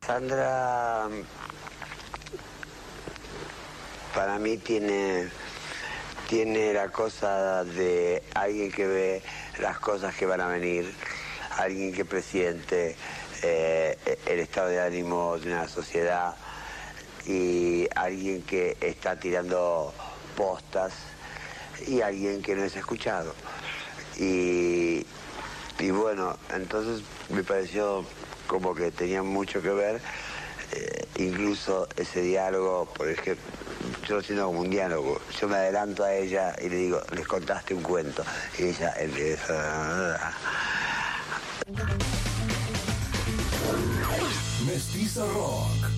Sandra, para mí tiene la cosa de alguien que ve las cosas que van a venir, alguien que presiente el estado de ánimo de una sociedad y alguien que está tirando postas y alguien que no es escuchado. Y bueno, entonces me pareció como que tenía mucho que ver, incluso ese diálogo, por ejemplo, yo lo siento como un diálogo. Yo me adelanto a ella y le digo, les contaste un cuento. Y ella empieza... Mestiza Rock.